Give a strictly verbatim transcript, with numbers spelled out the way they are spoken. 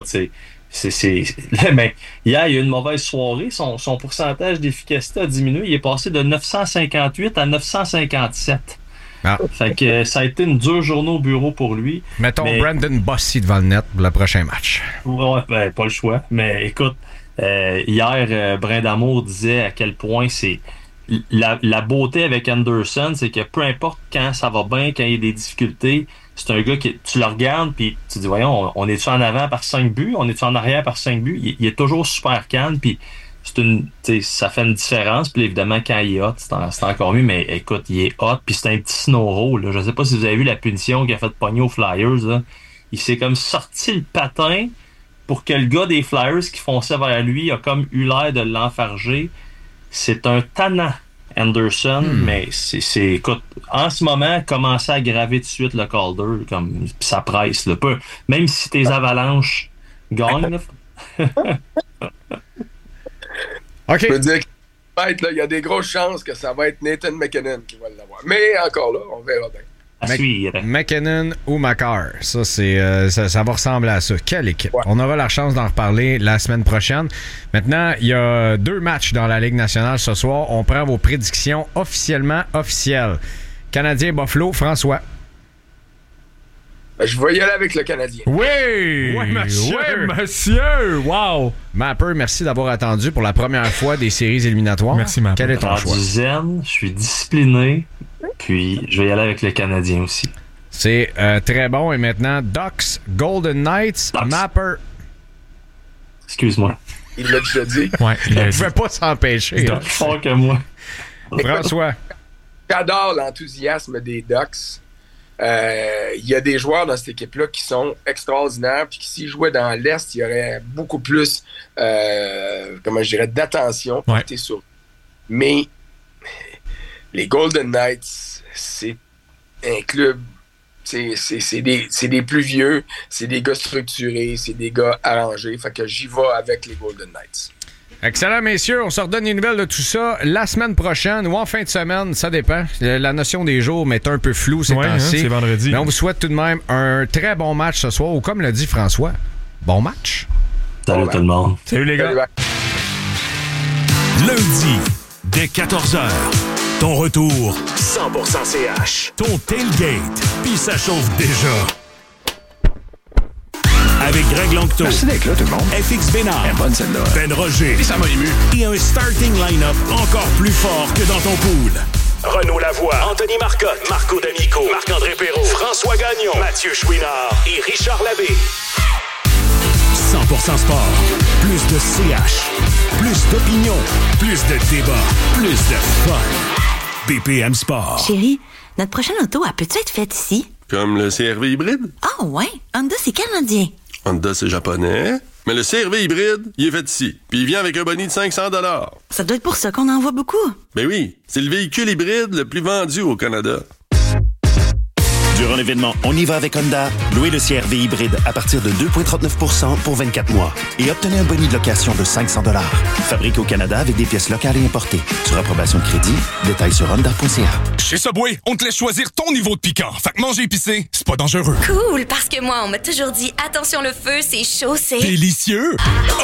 c'est... C'est, c'est... Mais hier, il y a eu une mauvaise soirée. Son, son pourcentage d'efficacité a diminué. Il est passé de neuf cent cinquante-huit à neuf cent cinquante-sept. Ah. Fait que ça a été une dure journée au bureau pour lui. Mettons mais... Brandon Bossy devant le net pour le prochain match. Ouais, ben, pas le choix. Mais écoute, euh, hier, euh, Brindamour disait à quel point c'est... La, la beauté avec Anderson, c'est que peu importe quand ça va bien, quand il y a des difficultés, c'est un gars qui, tu le regardes puis tu te dis, voyons, on, on est-tu en avant par cinq buts? On est-tu en arrière par cinq buts? Il, il est toujours super calme, puis c'est une, ça fait une différence. Puis évidemment, quand il est hot, c'est, en, c'est encore mieux, mais écoute, il est hot, puis c'est un petit snoro, là. Je sais pas si vous avez vu la punition qu'il a fait pogner aux Flyers, là. Il s'est comme sorti le patin pour que le gars des Flyers qui fonçait vers lui a comme eu l'air de l'enfarger. C'est un tannant, Anderson, hmm. mais c'est, c'est, écoute, en ce moment, commencer à graver tout de suite le Calder, comme ça presse, là, peu. Même si tes avalanches gagnent, là. OK. Je peux dire qu'il y a des grosses chances que ça va être Nathan MacKinnon qui va l'avoir. Mais encore là, on verra bien. Mac- McKinnon ou Makar, ça, c'est, euh, ça, ça va ressembler à ça. Quelle équipe? Ouais. On aura la chance d'en reparler la semaine prochaine. Maintenant, il y a deux matchs dans la Ligue nationale ce soir. On prend vos prédictions officiellement officielles. Canadien Buffalo, François. Ben, je vais y aller avec le Canadien. Oui! Oui, monsieur! Oui, monsieur! Wow! Mapper, merci d'avoir attendu pour la première fois des séries éliminatoires. Merci, Mapper. Quel est ton choix? Je suis zen, je suis discipliné, puis je vais y aller avec le Canadien aussi. C'est euh, très bon. Et maintenant, Ducks, Golden Knights, Ducks. Mapper. Excuse-moi. Il l'a déjà dit. Ouais, il ne pouvait pas s'empêcher. Plus fort que moi. François. J'adore l'enthousiasme des Ducks. Il euh, y a des joueurs dans cette équipe-là qui sont extraordinaires, puis qui s'ils jouaient dans l'Est, il y aurait beaucoup plus, euh, comment je dirais, d'attention portée ouais. sur. Mais les Golden Knights, c'est un club, c'est, c'est, c'est, des, c'est des plus vieux, c'est des gars structurés, c'est des gars arrangés, fait que j'y vais avec les Golden Knights. Excellent, messieurs. On se redonne les nouvelles de tout ça la semaine prochaine ou en fin de semaine, ça dépend. La notion des jours m'est un peu floue ces ouais, temps-ci. Hein, c'est vendredi. Mais on vous souhaite tout de même un très bon match ce soir, ou comme l'a dit François, bon match. Salut bon tout le monde. Salut les gars. Salut, lundi, dès quatorze heures, ton retour cent pour cent C H. Ton tailgate, puis ça chauffe déjà. Avec Greg Langto. Merci d'être là, tout le monde. F X Bénard. Elle est bonne, celle-là. Ben Roger. Et ça m'a ému. Et un starting line-up encore plus fort que dans ton pool. Renaud Lavoie, Anthony Marcotte, Marco D'Amico, Marc-André Perrault, François Gagnon, Mathieu Chouinard et Richard Labbé. cent pour cent sport. Plus de C H. Plus d'opinion. Plus de débat. Plus de fun. B P M Sport. Chérie, notre prochaine auto, elle peut-tu être faite ici? Comme le C R V hybride? Ah oh, ouais? Honda, c'est canadien. Honda, c'est japonais. Mais le C R V hybride, il est fait ici. Puis il vient avec un bonus de cinq cents dollars. Ça doit être pour ça qu'on en voit beaucoup. Ben oui, c'est le véhicule hybride le plus vendu au Canada. Durant l'événement On y va avec Honda, louez le C R V hybride à partir de deux virgule trente-neuf pour cent pour vingt-quatre mois et obtenez un bonus de location de cinq cents dollars. Fabriqué au Canada avec des pièces locales et importées. Sur approbation de crédit, détails sur honda point c a. Chez Subway, on te laisse choisir ton niveau de piquant. Fait que manger épicé, c'est pas dangereux. Cool, parce que moi, on m'a toujours dit attention le feu, c'est chaud, c'est... Délicieux!